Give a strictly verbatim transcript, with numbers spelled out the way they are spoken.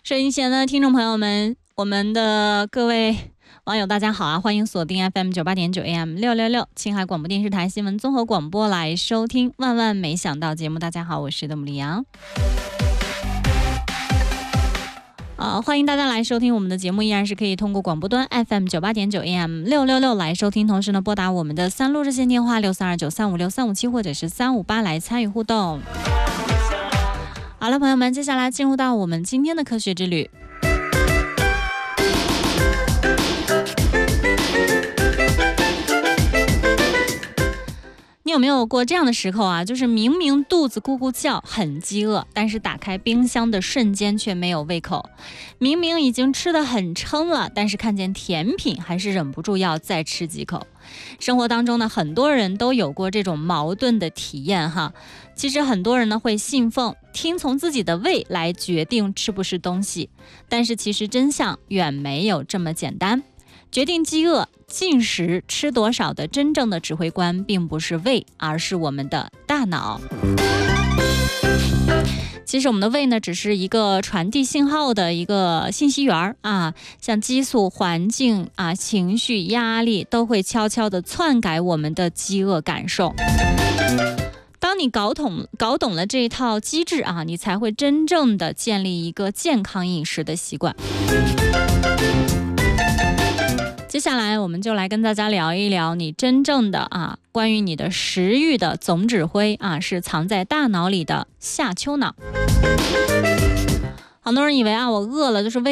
收音前的听众朋友们，我们的各位网友大家好啊，欢迎锁定 F M 九八点九 A M 六六六青海广播电视台新闻综合广播来收听万万没想到节目。大家好，我是德姆利昂。呃，欢迎大家来收听我们的节目，依然是可以通过广播端 F M 九八点九 A M 六六六来收听，同时呢拨打我们的三路热线电话六三二九三五六三五七或者是三五八来参与互动。好了，朋友们，接下来进入到我们今天的科学之旅。你有没有过这样的时候啊？就是明明肚子咕咕叫，很饥饿，但是打开冰箱的瞬间却没有胃口；明明已经吃得很撑了，但是看见甜品还是忍不住要再吃几口。生活当中呢，很多人都有过这种矛盾的体验哈。其实很多人呢会信奉听从自己的胃来决定吃不吃东西，但是其实真相远没有这么简单。决定饥饿、进食、吃多少的真正的指挥官并不是胃，而是我们的大脑。其实我们的胃呢，只是一个传递信号的一个信息源啊，像激素、环境啊、情绪、压力都会悄悄地篡改我们的饥饿感受。当你搞懂搞懂了这一套机制啊，你才会真正的建立一个健康饮食的习惯。接下来我们就来跟大家聊一聊你真正的啊，关于你的食欲的总指挥啊，是藏在大脑里的下丘脑。很多人以为啊，我饿了就是为